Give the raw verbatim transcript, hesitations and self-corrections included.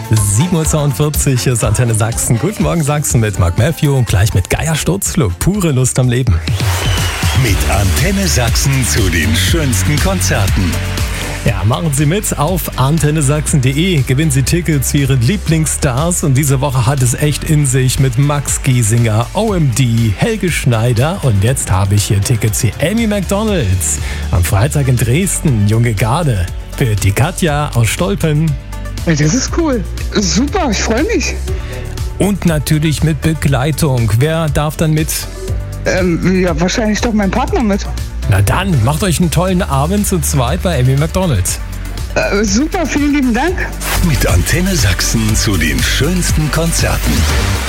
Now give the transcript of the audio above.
sieben Uhr zweiundvierzig ist Antenne Sachsen. Guten Morgen Sachsen mit Mark Matthew und gleich mit Geier Sturzflug. Pure Lust am Leben. Mit Antenne Sachsen zu den schönsten Konzerten. Ja, machen Sie mit auf antenne sachsen punkt de. Gewinnen Sie Tickets für Ihre Lieblingsstars. Und diese Woche hat es echt in sich mit Max Giesinger, O M D, Helge Schneider. Und jetzt habe ich hier Tickets für Amy Macdonald. Am Freitag in Dresden, Junge Garde. Für die Katja aus Stolpen. Das ist cool. Super, ich freue mich. Und natürlich mit Begleitung. Wer darf dann mit? Ähm, ja, wahrscheinlich doch mein Partner mit. Na dann, macht euch einen tollen Abend zu zweit bei Amy Macdonald. Äh, super, vielen lieben Dank. Mit Antenne Sachsen zu den schönsten Konzerten.